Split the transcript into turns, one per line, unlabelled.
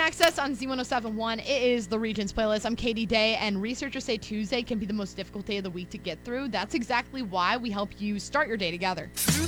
Access on Z1071. It is the Regions playlist. I'm Katie Day, and researchers say Tuesday can be the most difficult day of the week to get through. That's exactly why we help you start your day together.